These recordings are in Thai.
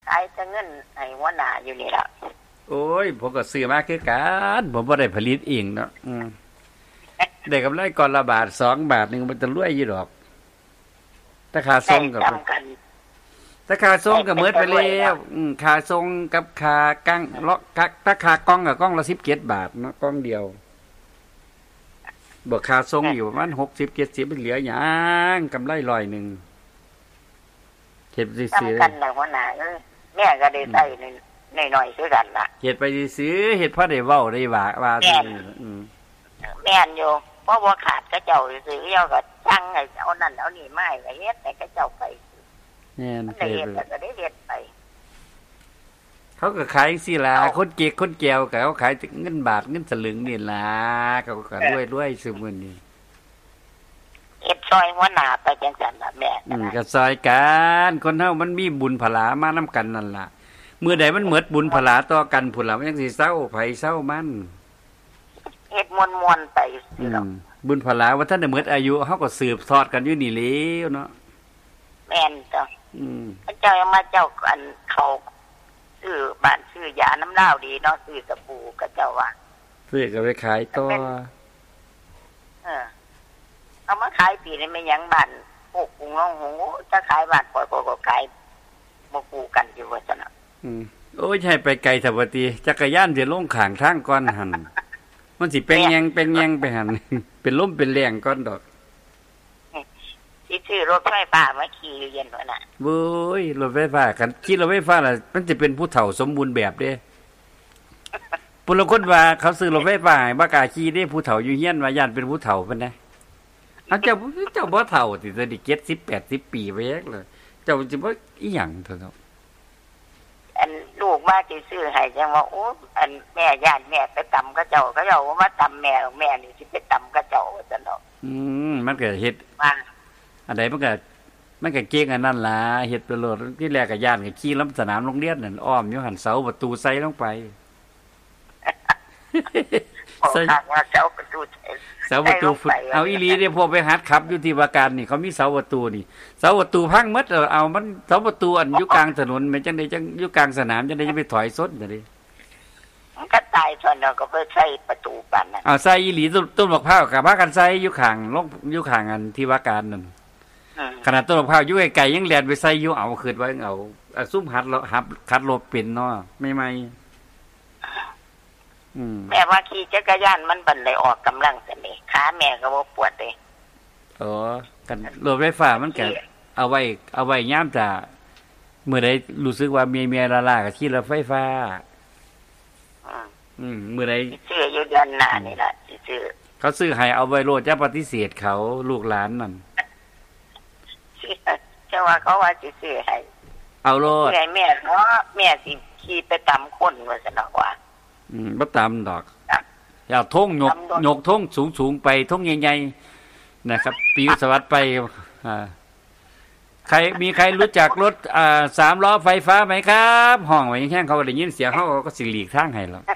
ขายแต่เงินให้หัวหน้าอยู่นี่ล่ะโอ้ยผมก็ซื้อมาคือกันผมบ่ได้ผลิตเองเนาะได้กำไรก่อนละบาท2 บาทนึงมันจะรวยอยู่ดอกถ้าค่าส่งก็ถ้าค่าส่งก็หมดไปแล้วค่าส่งกับค่ากั้งเลาะถ้าค่ากล้องก็กล้องละ17 บาทเนาะกล้องเดียวบวกค่าส่งอยู่ประมาณ60-70มันเหลือหยังกำไร100นึงเฮ็ดซื่อๆกันน่ะหัวหน้าแม่ก็ได้ใช้น้อยๆคือกันล่ะเฮ็ดไปซื่อเฮ็ดพอได้เว้าได้ว่าแม่นอยู่เพราะว่าขาดก็เจ้าซื้อเจ้าก็สั่งให้เอานั่นเอานี่มาให้เฮ็ดให้ก็เจ้าไปแม่นไปเฮ็ดก็ได้เฮ็ดไปเขาก็ขายจังซี่ล่ะคนเก๊กคนแก้วก็เขาขายเงินบาทเงินสลึงนี่ล่ะเขาก็รวยๆซุมื้อนี้เฮ็ดซอยหัวหน้าไปจังซั่นล่ะแม่ก็ซอยกันคนเฮามันมีบุญผลามานำกันนั่นล่ะมื้อใดมันหมดบุญผลาต่อกันพุ่นล่ะมันจังสิเซาไผเซามันเฮ็ดม่วนๆไปบุญผลาว่าท่านได้หมดอายุเฮาก็สืบทอดกันอยู่นี่แหล้วเนาะแม่นจ้ะเจ้ายังมาเจ้าอันเขาซื้อบ้านซื้อยาน้ำลาวดีเนาะซื้อสบู่ก็เจ้าว่าซื้อก็ไปขายต่อเอามาขายปีนี้ไม่ยังบ้านพวกกุ้งน้องหูจะขายบ้านปล่อยก็ขายบ่กูกันอยู่ว่าซั่นน่ะโอ้ยให้ไปไกลซะบ่ติจักรยานสิลงข้างทางก่อนหั่นมันสิเป็นแยงไปหั่นเป็นลมเป็นแรงก่อนดอกสิซื้อรถไฟฟ้ามาขี่อยู่เย็นพุ่นน่ะโว้ยรถไฟฟ้าคันขี่รถไฟฟ้าน่ะมันสิเป็นผู้เฒ่าสมบูรณ์แบบเด้ผู้ลางคนว่าเขาซื้อรถไฟฟ้าให้บ่กล้าขี่เด้ผู้เฒ่าอยู่เฮียนว่าย่านเป็นผู้เฒ่าเพิ่นนะเจ้าบ่เฒ่าติจะได้70-80 ปีไปแยกเลยเจ้าสิบ่อีหยังเถอะอันลูกมาสิซื้อให้จังว่าโอ้อันแม่ย่านแม่ไปตำกระเจ้าว่ามาตำแม่นี่สิไปตำกระเจ้าซั่นเนาะมันก็เฮ็ดอันใดมันก็เก่งอันนั้นล่ะเฮ็ดไปโลดที่แรกก็ย่านก็ขี่ลำสนามโรงเรียนนั่นอ้อมอยู่หั่นเสาประตูใส่ลงไปใส่เสาประตูเอาอีหลีเด้พวกไปหัดขับอยู่ที่ว่าการนี่เขามีเสาประตูนี่เสาประตูพังหมดเอามันเสาประตูอันอยู่กลางถนนแม่นจังได๋จังอยู่กลางสนามจังได๋จะไปถอยซดจังได๋มันก็ตายส่วนเนาะก็ไปใส่ประตูปานนั้นเอาใส่อีหลีต้นมะพร้าวก็พากันใส่อยู่ข้างลงอยู่ข้างอันที่ว่าการนั่นขนาดต้นมะพร้าวอยู่ไกลๆยังแล่นไปใส่อยู่เอาคิดว่าเอาซุ่มหัดขัดรถเป็นเนาะใหม่แม่ว่าขี่จักรยานมันบันเลยออกกำลังแต่นี่ขาแม่ก็บ่ปวดเลยกันรถไฟฟ้ามันก็เอาไว้ยามจะเมื่อใดรู้สึกว่าเมียลาๆก็ขี่รถไฟฟ้ามื้อใดซื้ออยู่เดือนหน้านี่ล่ะซื้อเขาซื้อให้เอาไว้โลดจะปฏิเสธเขาลูกหลานนั่นจะว่าเขาว่าสิซื้อให้เอาโลดให้แม่เนาะแม่สิขี่ไปตำคนว่าซั่นเนาะว่าบ่ตามดอกอย่าท่งยกท่งสูงๆไปท่งใหญ่ๆนะครับปิวสวัสดิ์ไปมีใครรู้จักรถ3 ล้อไฟฟ้าไหมครับห้องไว้แค่เขาได้ยินเสียงเขาก็สิหลีกทางให้แล้ว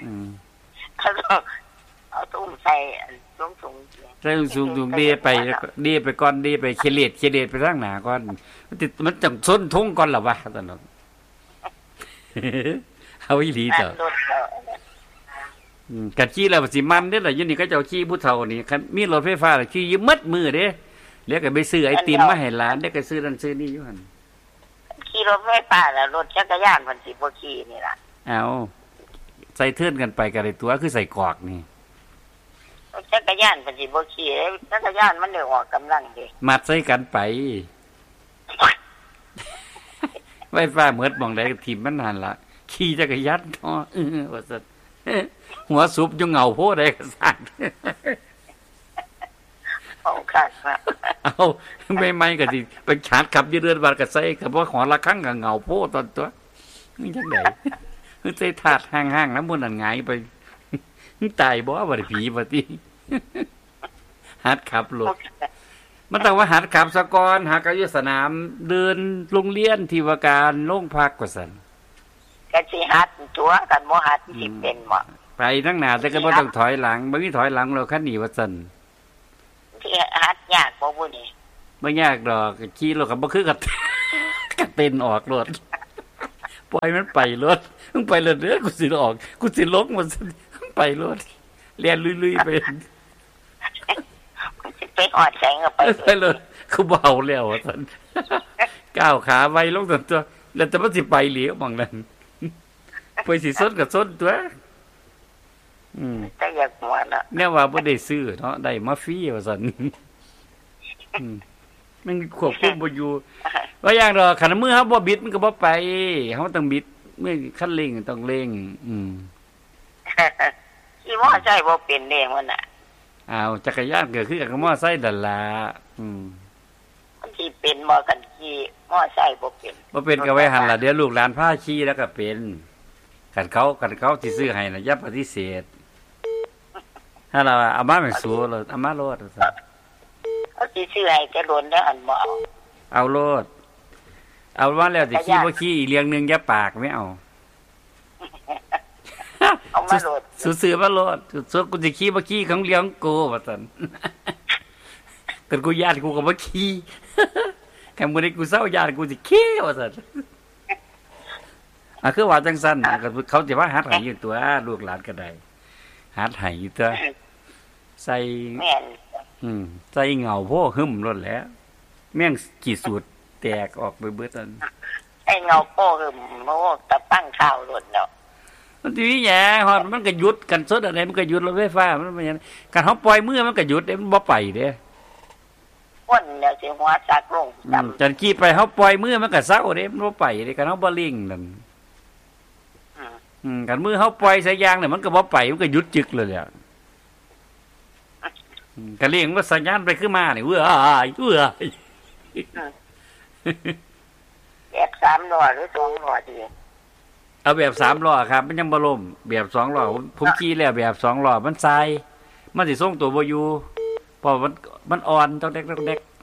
เอาตุ้มใส่สูงดีไปก่อนดีไปเคเลดไปทางหน้าก่อนมันจังส้นท่งก่อนล่ะวะตอนนั้นเอาอีหลีจ้ะกันขี่แล้วสิมันเด้อล่ะอยู่นี่ก็เจ้าขี่ผู้เฒ่านี่คันมีรถไฟฟ้าขี่อยู่มัดมือเด้แล้วก็ไปซื้อไอติมมาให้หลานได้ก็ซื้อนั่นซื้อนี่อยู่หั่นขี่รถไฟฟ้าแล้วรถจักรยานเพิ่นสิบ่ขี่นี่ล่ะเอาใส่เทื่อนกันไปก็ได้ตัวคือใส่กอกนี่จักรยานเพิ่นสิบ่ขี่จักรยานมันได้ออกกำลังดิมัดใส่กันไปไฟฟ้าหมดหม้องใดทิ่มมันหั่นล่ะขี่จักรยานเนาะว่าซั่นหัวสุบอยู่เหงาโพได้ก็สั่นเอาคักนะเอาไม่ก็สิไปชาร์จขับอยู่เรือนบาดก็ใส่ก็บ่ขอละครั้งก็เหงาโพตอนตัวนี่จังได๋คือใส่ถาดห่างๆแล้วมื้อนั้นหงายไปตายบ่ว่าได้ผีบ่ติหัดขับรถมันต้องว่าหัดขับซะก่อนหากอยู่สนามเดินโรงเรียนที่ว่าการโรงพักว่าซั่นก็สิหัดตัวกันบ่หัดสิเป็นบ่ไปทั้งหน้าแต่ก็บ่ต้องถอยหลังบ่มีถอยหลังแล้วคันนี้ว่าซั่นที่หัดยากบ่บุนี่บ่ยากดอกขี่รถก็บ่คือกับเต้นออกรถปล่อยมันไปรถมึงไปรถเด้อกูสิออกกูสิลงมันไปรถเรียนลุยๆไปไปหอดแสงก็ไปเลยกูเบาแล้วท่านก้าวขาไว้ลงตัวแล้วแต่มันสิไปเหลียวมองนั้นไปสิซดกับซดตัวแต่อยากหัวนะเนี่ยว่าบ่ได้ซื้อเนาะได้มาฟรีว่าซั่นมันควบคุมบ่อยู่ว่าอย่างดอกคันมือเฮาบ่บิดมันก็บ่ไปเฮาต้องบิดเมื่อคันเร่งต้องเร่งขี่มอไซค์บ่เป็นเด้มันน่ะอ้าวจักรยานก็คือกับมอไซค์นั่นล่ะมันสิเป็นบ่กันขี่มอไซค์บ่เป็นก็ไว้หั่นล่ะเดี๋ยวลูกหลานพาขี่แล้วก็เป็นกันเขาสิซื้อให้น่ะอย่าปฏิเสธถ้าเราเอามาไม่สู้เลยเอามาโลดเขาสิซื้อให้จะโดนได้อันบ่เอาโลดเอาว่าแล้วสิขี้บ่ขี้อีกเรื่องนึงอย่าปากไม่เอาเอามาโลดซื้อมาโลดสุดกูสิขี้บ่ขี้ของเลี้ยงกูว่าซั่นแต่กูญาติกูก็บ่ขี้แค่มื้อนี้กูเศร้าญาติกูสิขี้ว่าซั่นคือว่าจังซั่นก็เขาสิว่าหัดให้อยู่ตัวลูกหลานก็ได้หัดให้อยู่ตัวใส่แม่นใส่เงาโพหึมรถแล้วแม่งกี่สูตรแตกออกไปเบิดนั่นไอ้เงาโพหึมโอ้ตะตั้งข้าวรถเนาะมันสิแหย่ฮอดมันก็หยุดกันสดอะไรมันก็หยุดรถไฟฟ้ามันบ่อย่างการเฮาปล่อยมือมันก็หยุดมันบ่ไปเด้คนแล้วสิหัวซักลงจันกี้ไปเฮาปล่อยมือมันก็เซาเด้มันบ่ไปเด้กันเฮาบ่ลิงนั่นกันมือเฮาปล่อยสายยางเนี่ยมันก็บ่ไปมันก็หยุดจึกเลยแหละก็เลี้ยงว่าสัญญาณไปขึ้นมาเนี่ยแบบ3ล้อหรือ2ล้อดีเอาแบบ3ล้อครับมันยังบ่ล่มแบบ2ล้อผมขี่แล้วแบบ2ล้อมันทรายมันสิส่งตัวบ่อยู่เพราะมันอ่อนดอกแดก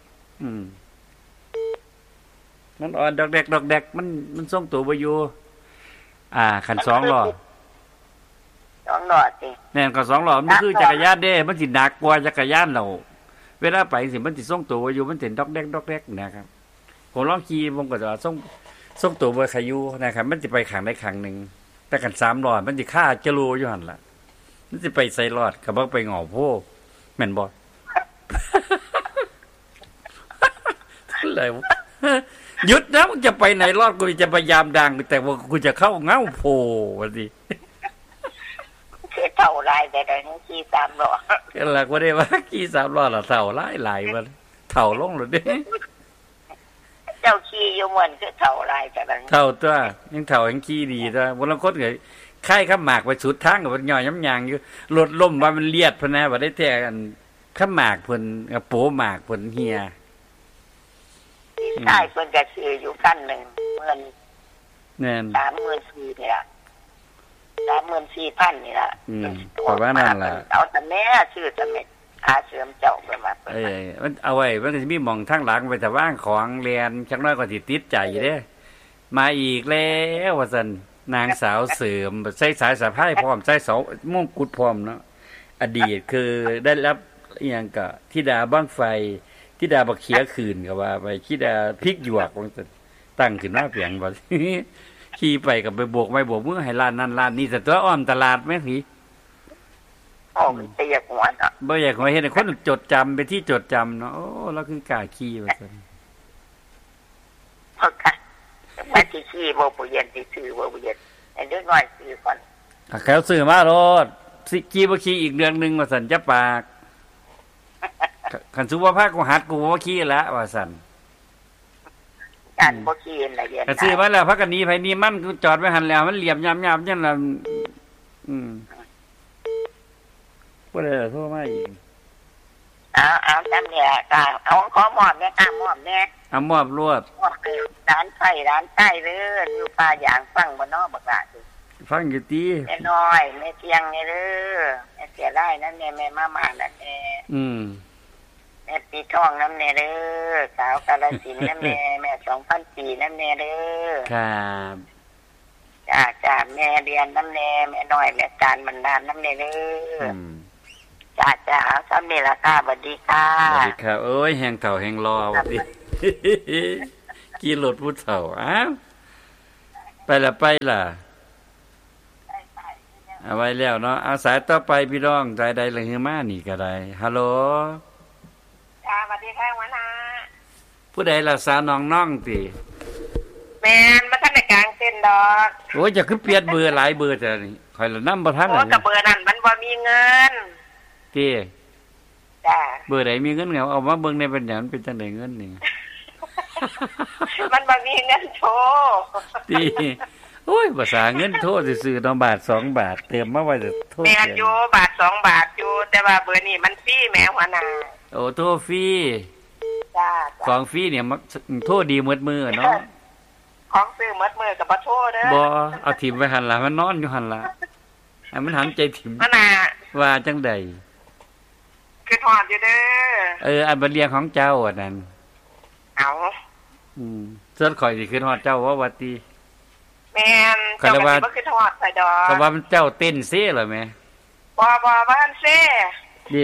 มันอ่อนดอกแดกมันส่งตัวบ่อยู่คัน2ล้อ 2ล้อสิแน่นก็2ล้อมันคือจักรยานเด้มันสิหนักกว่าจักรยานเราเวลาไปสิมันสิส่งตัวอยู่มันสิดอกแดกนะครับผมลองขี่ผมก็จะส่งตัวบ่ขยูนะครับมันสิไปข้างใดข้างนึงแต่กัน3ล้อมันสิค่ากิโลอยู่หั่นล่ะมันสิไปใส่รอดก็บ่ไปงอโพแม่นบ่อะไรหยุดนะมึงจะไปไหนรอดกูจะพยายามดังแต่ว่ากูจะเข้าเงาโพว่าสิคือเท่าไรแต่ได้ขี่3ล้อก็หลักว่าได้ว่าขี่3ล้อล่ะเท่าหลายมันเท่าลงหรือเด้เจ้าขี่อยู่เหมือนคือเท่าไรแต่ได้เท่าตัวยังเท่ายังขี่ดีตัวบนลำคดก็ค่ายข้ามหมากไปสุดทางกับมันย่อยย้ำยางอยู่รถล่มว่ามันเลียดพะนะว่าได้แท้กันข้ามหมากเพิ่นกับโปหมากเพิ่นเฮียใช่เพิ่นก็ซื้ออยู่คันนึงเงินแน่น 34,000นี่ล่ะ 34,000นี่ล่ะประมาณนั้นล่ะเอาแต่แม่ซื้อแต่แม่อาเสริมเจ้าไปมามันเอาไว้มันก็สิมีหม่องทางหลังไปแต่ว่างของเรียนจักน้อยก็สิติดใจเด้มาอีกแล้วว่าซั่นนางสาวเสริมใส่สายสะพายพร้อมใส่เสามงกุฎพร้อมเนาะอดีตคือได้รับอีหยังก็ธิดาบั้งไฟธิดาบักเขียคืนก็ว่าไปธิดาพริกหยวกว่าซั่นตั้งขึ้นมาเปียงบ่ขี่ไปก็ไปโบกมือให้ร้านนั้นร้านนี้แต่ตัวอ้อมตลาดแม่ผีบ่อยากหัวเนาะบ่อยากหัวเห็นคนจดจำเป็นที่จดจำเนาะโอ้แล้วคือกล้าขี่ว่าซั่นโอเคมาขี่บ่เย็นสิซื้อบ่เย็นให้เด็กน้อยซื้อก่อนเขาซื้อมาโลดสิขี่บ่ขี่อีกเดือนนึงว่าซั่นจะปากคันสุว่าภาคกูหัดกูบ่ขี่แล้วว่าซั่นกันบ่ขี่ละเย็นก็ซื้อมาแล้วพักกันนี้ไผนี้มันกูจอดไว้หั่นแล้วมันเหลี่ยมยามๆจังล่ะบ่ได้โทรมาอีกเอาจำเนี่ยก็เอาขอมอบแม่มอบแม่มอบรวดร้านไผ่ร้านใต้เด้ออยู่ป่าอย่างฟังบ่เนาะบักล่ะฟังอยู่ติแม่น้อยแม่เที่ยงนี่เด้อแม่เสียได้นั่นแม่มานั่นแแม่ปีทองนั่นแน่เด้อสาวกาฬสินธุ์นั่นแม่ 2,000 ปีนั่นแน่เด้อครับจ้าแม่เรียนนั่นแน่แม่น้อยแม่การบรรดานั่นแน่เด้อจ้าซ้ำนี่ล่ะค่ะสวัสดีค่ะสวัสดีครับเอ้ยแฮงเฒ่าแฮงรอว่าติกี่รถผู้เฒ่าอ้าวไปละไปล่ะเอาไว้แล้วเนาะเอาสายต่อไปพี่น้องใจใดเลยคือมานี่ก็ได้ฮัลโหลจ้าสวัสดีค่ะหัวหน้าผู้ใดล่ะสาวน้องติแม่นบ่ทันได้กลางเต้นดอกโอ้ยจะคือเปลี่ยนเบอร์หลายเบอร์จ้ะนี่ข่อยละนำบ่ทันโอ้ก็เบอร์นั้นมันบ่มีเงินติจ้าเบอร์ใดมีเงินเอามาเบิ่งในเป็นหยังเป็นจังได๋เงินนี่มันบ่มีเงินโทรติโอ้ยภาษาเงินโทรซื่อๆเนาะบาท2บาทเติมมาไว้จะโทรแม่นอยู่บาท2บาทอยู่แต่ว่าเบอร์นี้มันฟรีแม่หัวหน้าโอ้โทรฟรีจ้าของฟรีเนี่ยโทรดีหมดมือเนาะของซื้อหมดมือก็บ่โทรเด้อบ่เอาถิ่มไว้หั่นล่ะมันนอนอยู่หั่นล่ะให้มันหันใจถิ่มหัวหน้าว่าจังได๋คือทอดอยู่เด้ออันบ่เรียงของเจ้าอันนั้นเอาส่วนข่อยสิคือฮอดเจ้าว่าติแม่นเจ้าก็สิบ่คือทอดใส่ดอกก็ว่ามันเจ้าเต้นเซ่เหรอแม่บ่บ่ทันเซ่ดี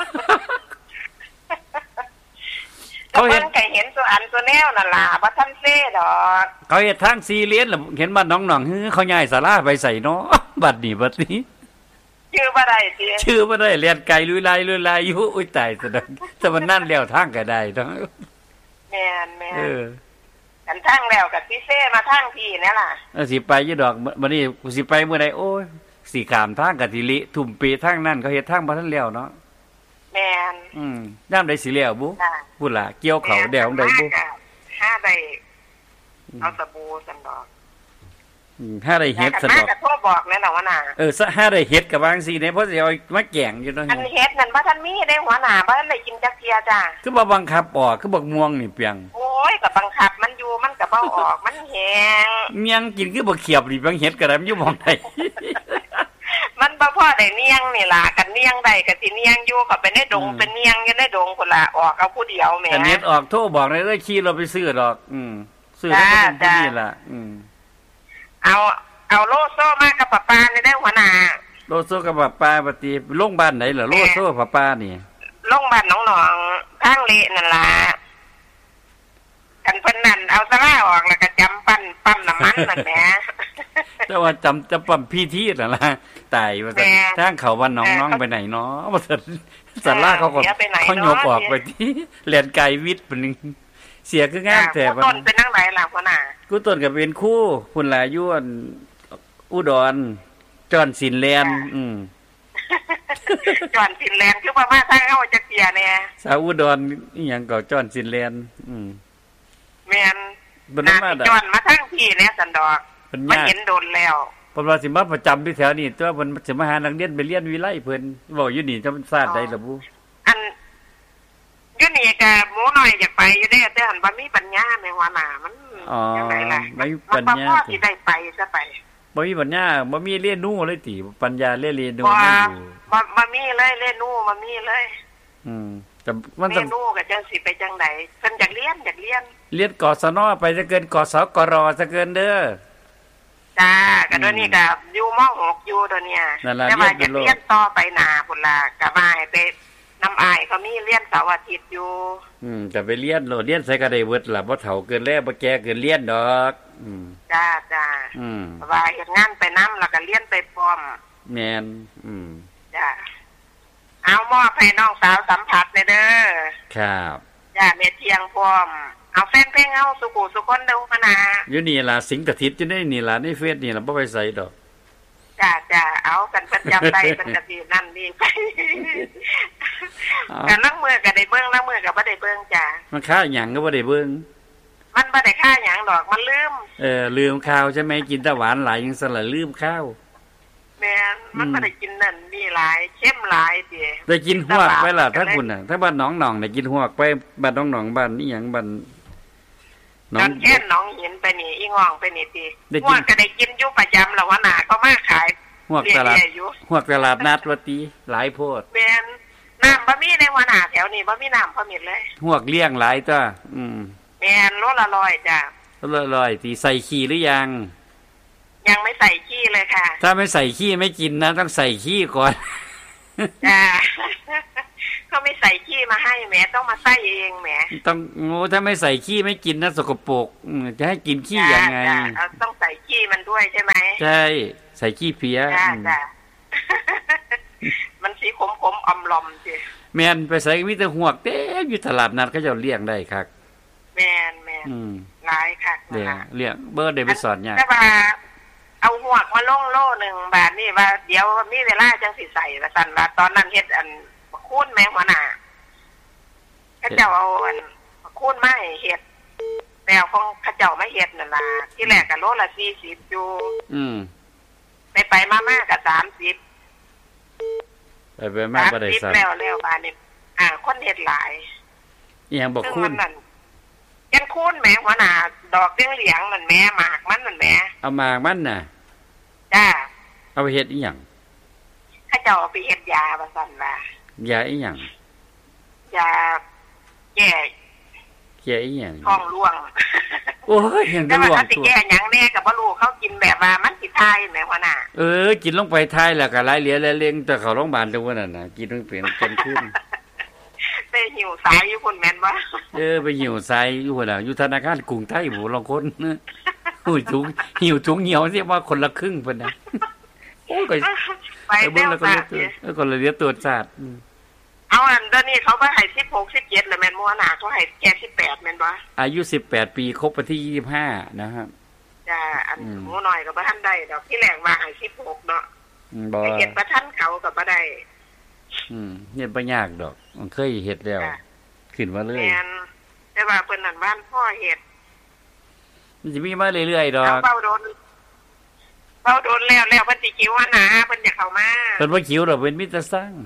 เขาเห็นตัวอันตัวแนวนั่นล่ะบ่ทันเซ่ดอกเขาเฮ็ดทาง4เลนล่ะเห็นบ้านน้องๆฮือเขาย้ายศาลาไปใส่เนาะบัดนี้ชื่อบ่ได้ติชื่อบ่ได้เลียนไกลลุยลายอยู่อุ้ยตายซะดอกแต่มันนั่นแล้วทางก็ได้เนาะแม่นกันทางแล้วก็สิเซ่มาทางพี่นี่ล่ะสิไปอยู่ดอกบัดนี้กูสิไปมื้อใดโอ้ยสิข้ามทางก็สิลิทุ่มเปทางนั้นเขาเฮ็ดทางบ่ทันแล้วเนาะแม่นยามใดสิแล้วบุพุ่นล่ะเกี่ยวเขาแดวใดบุห้าได้เอาสบู่ซั่นดอกห้าได้เฮ็ดซั่นดอกก็โทรบอกแน่ล่ะหัวหน้าซะห้าได้เฮ็ดก็วางสิได้เพราะสิเอามาแกงอยู่เนาะอันเฮ็ดนั่นบ่ทันมีได้หัวหน้าบ่ทันได้กินจักเที่ยจ้าคือบ่บังคับออกคือบักม่วงนี่เปียงโอ้ยก็บังคับมันอยู่มันก็บ่ออกมันแห้งเมียงกินคือบ่เขียบนี่เปียงเฮ็ดก็ได้มันอยู่หม้องใดมันบ่พอได้เนียงนี่ล่ะกันเนียงได้ก็สิเนียงอยู่ก็ไปในดงเป็นเนียงอยู่ในดงพุ่นล่ะออกเอาผู้เดียวแหมกันเฮ็ดออกโทรบอกได้เลยขี่รถไปซื้อดอกซื้อแล้วก็ต้องที่ล่ะเอาโลโซมากับป้าป้านี่ได้หัวหน้าโลโซกับป้าป้าปฏิโรงพยาบาลไหนเหรอโลโซป้าป้านี่โรงพยาบาลน้องๆทางเละนั่นล่ะกันเพิ่นนั่นเอาสลาออกแล้วก็จำปั๊มน้ำมันนั่นแหละแต่ว่าจำปั๊มพี่ที่นั่นล่ะตายว่าทางเขาบ้านน้องๆไปไหนเนาะว่าสลาเขาก็เขาโยกออกไปที่แล่นไกลวิทย์ปานนึงเสียคืองามแท้ต้นเป็นจังไดล่ะหัวหน้ากูต้นก็เป็นคู่พุ่นล่ะอยู่อุดรจอนสินแลนจอนสินแลนคือว่ามาทางเฮาจักเที่ยแน่สาวอุดรอีหยังก็จอนสินแลนแม่นบ่ได้มาจอนมาทางพี่แน่สันดอกมันเห็นโดนแล้วเพิ่นว่าสิมาประจำอยู่แถวนี้ตัวเพิ่นสิมาหานักเรียนไปเรียนวิไลเพิ่นเว้าอยู่นี่จะมันซาดได้ล่ะบุอันอยู่นี่ก็หมูน้อยอยากไปอยู่เด้แต่หันบ่มีปัญญาแม่หัวหน้ามันจังได๋ล่ะบ่มีปัญญาสิได้ไปซะไปบ่มีปัญญาบ่มีเรียนรู้เลยติปัญญาเรียนรู้บ่มีเลยเรียนรู้บ่มีเลยแต่มันเรียนรู้ก็จังสิไปจังได๋เพิ่นอยากเรียนเรียนกศนไปซะเกินกสกรซะเกินเด้อจ้าก็ตอนนี้ก็อยู่ม.6 อยู่ตอนเนี้ยแต่ว่าจะเรียนต่อไปหน้าพุ่นล่ะก็มาให้ไปน้ำอ้ายเขามีเรียนเสาร์อาทิตย์อยู่จะไปเรียนโลดเรียนใส่ก็ได้เบิดล่ะบ่เฒ่าเกินแล้วบ่แก่เกินเรียนดอกจ้าว่าเฮ็ดงานไปนำแล้วก็เรียนไปพร้อมแม่นจ้าเอามอบให้น้องสาวสัมผัสเด้อครับจ้าแม่เที่ยงพร้อมเอาแฟนเพลงเฮาสุขุสุคนเด้อมานะอยู่นี่ล่ะสิงห์กฐินอยู่นี่ล่ะในเฟซนี่ล่ะบ่ไปใส่ดอกจ้าเอากันประจำได้เป็นกะสินั่นนี่ไปกันลังมือก็ได้เบิ่งลังมือก็บ่ได้เบิ่งจ้ามันค่าหยังก็บ่ได้เบิ่งมันบ่ได้ค่าหยังดอกมันลืมลืมข้าวใช่มั้ยกินแต่หวานหลายจังซั่นล่ะลืมข้าวแม่นมันบ่ได้กินนั่นนี่หลายเข้มหลายติได้กินฮวกไปล่ะถ้าคุณน่ะถ้าบ้านหนองได้กินฮวกไปบ้านหนองบ้านอีหยังบ้านน้องแค่น้องหินไปนี่อีง่องไปนี่ติฮวกก็ได้กินอยู่ประจำแล้วว่าหน้าก็มาขายฮวกตลาดนัดว่าติหลายโพดแม่นน้ำบ่มีในว่าหน้าแถวนี้บ่มีน้ำพอมิดเลยฮวกเลี้ยงหลายจ้ะแม่นโลละ100จ้ะโลละ100ติใส่ขี้หรือยังไม่ใส่ขี้เลยค่ะถ้าไม่ใส่ขี้ไม่กินนะต้องใส่ขี้ก่อนจ้าเขาไม่ใส่ขี้มาให้แหมต้องมาใส่เองแหมต้องโง่ถ้าไม่ใส่ขี้ไม่กินนะสกปรกจะให้กินขี้ยังไงต้องใส่ขี้มันด้วยใช่ไหมใช่ใส่ขี้เพี้ยมันสีขมๆอมลอมสิแม่นไปใส่มีแต่หวกเต้อยู่ตลาดนัดเขาจะเลี้ยงได้ครับแม่นหลายค่ะเลี้ยงเบอร์ได้ไปสอนเนี่ยแต่ว่าเอาหวกมาลงโลนึงบาทนี่ว่าเดี๋ยวมีเวลาจังสิใส่ว่าซั่นว่าตอนนั้นเฮ็ดอันคูนแม่หัวหน้าเขาเจ้าเอาอันคูนมาให้เฮ็ดแนวของเขาเจ้ามาเฮ็ดนั่นล่ะที่แรกก็โลละ40อยู่ไปๆมาๆก็30 ไปมากบ่ได้สั่นแล้วบาดนี้คนเฮ็ดหลายอีหยังบ่คูนยังคูนแม่หัวหน้าดอกเหลืองๆนั่นแม่หมากมันนั่นแม่เอาหมากมันน่ะจ้าเอาไปเฮ็ดอีหยังเขาเจ้าเอาไปเฮ็ดยาว่าซั่นว่ายาอีหยังยาแก้อีหยังท้องร่วงโอ้ยเห็นแต่ร่วงตัวแก้หยังแน่ก็บ่รู้เขากินแบบว่ามันสิทายแม่หัวหน้ากินลงไปทายแล้วก็หลายเหลียแล้วเลี้ยงแต่เข้าโรงพยาบาลจังว่านั่นน่ะกินมันเป็นจนขึ้นไปหิวสายอยู่พุ่นแม่นบ่ไปหิวสายอยู่พุ่นน่ะอยู่ธนาคารกรุงไทยบ่ลองคนหิวถุงเหี่ยวสิว่าคนละครึ่งเพิ่นน่ะโอ้ก็ไปเบิ่งแล้วก็เลยเรียกตรวจศาสตร์เอาอันเดี๋ยวนี้เขาบ่ให้16 17แล้วแม่นบ่น่ะเขาให้แก่18แม่นบ่อายุ18ปีครบวันที่25นะครับจ้าอันหมูน้อยก็บ่ทันได้ดอกที่แรกว่าให้16เนาะบ่เฮ็ดบ่ทันเขาก็บ่ได้เฮ็ดบ่ยากดอกมันเคยเฮ็ดแล้วขึ้นมาเลยแม่นแต่ว่าเพิ่นนั่นบ้านพ่อเฮ็ดมันสิมีมาเรื่อยๆดอกเฝ้าโดนแล้วเพิ่นสิคิวว่าหนาเพิ่นอยากเข้ามาเพิ่นบ่คิวดอกเป็นมิตรสร้าง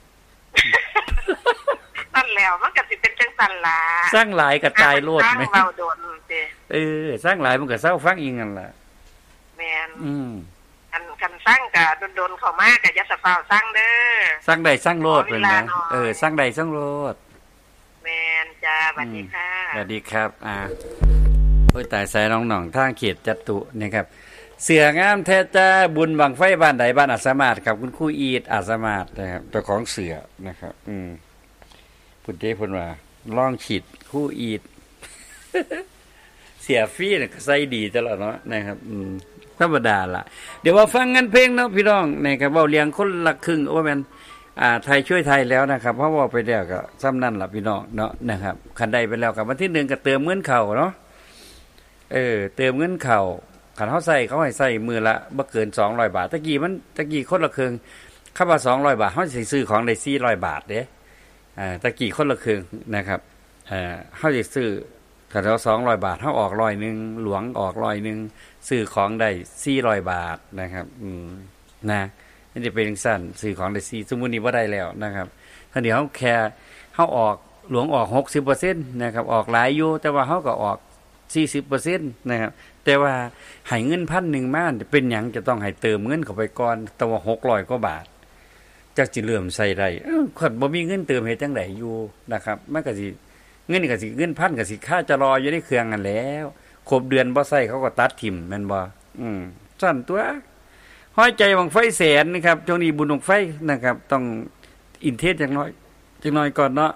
นั่นแล้วมันก็สิเป็นจังซั่นล่ะสร้างหลายก็ตายโลดแม่เฝ้าโดนสิสร้างหลายมันก็เซาฟังอีกนั่นล่ะแม่นคันสร้างก็โดนเข้ามาก็อย่าสะเฝ้าสร้างเด้อสร้างได้สร้างโลดเพิ่นนะสร้างได้สร้างโลดแม่นจ้าสวัสดีค่ะสวัสดีครับโอ้ยตายใส่น้องๆทางเขตจตุนะครับเสืองามแท้จ้าบุญบังไฟบ้านใดบ้านอาสมาศครับคุณครูอีดอาสมาศนะครับเจ้าของเสือนะครับพุทธเจ้าพูดว่าลองฉีดครูอีดเสียฟรีเนี่ยก็ใส่ดีตลอดเนาะนะครับธรรมดาล่ะเดี๋ยวว่าฟังงานเพลงเนาะพี่น้องนะครับเว้าเลี้ยงคนละครึ่งโอ้แม่นไทยช่วยไทยแล้วนะครับเพราะว่าไปแล้วก็ซ้ำนั่นล่ะพี่น้องเนาะนะครับคันใดไปแล้วกับวันที่1ก็เติมเงินเข้าเนาะเติมเงินเข้าคันเฮาใส่เขาให้ใส่มือละบ่เกิน200บาทตะกี้คนละครึ่งคำว่า200บาทเฮาสิซื้อของได้400บาทเด้ตะกี้คนละครึ่งนะครับเฮาสิซื้อถ้าเรา200บาทเฮาออก100นึงหลวงออก100นึงซื้อของได้400บาทนะครับนะนี่จะเป็นจังซั่นซื้อของได้4สมมุตินี้บ่ได้แล้วนะครับถ้าเดี๋ยวแค่เฮาออกหลวงออก 60% นะครับออกหลายอยู่แต่ว่าเฮาก็ออก40% นะครับแต่ว่าให้เงิน1,000มาเป็นหยังจะต้องให้เติมเงินเข้าไปก่อนแต่ว่า600กว่าบาทจักสิเริ่มใส่ได้คนบ่มีเงินเติมเฮ็ดจังได๋อยู่นะครับมันก็สิเงินนี่ก็สิเงิน1,000ก็สิค่าจะรออยู่ในเครื่องนั่นแล้วครบเดือนบ่ใช้เขาก็ตัดทิ่มแม่นบ่สั่นตัวห้อยใจบังไฟแสนนะครับช่วงนี้บุญบังไฟนะครับต้องอินเทสจังน้อยก่อนเนาะ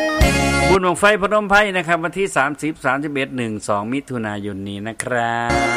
บุญบังไฟพนมไพรนะครับวันที่30 31 12มิถุนายนนี้นะครับ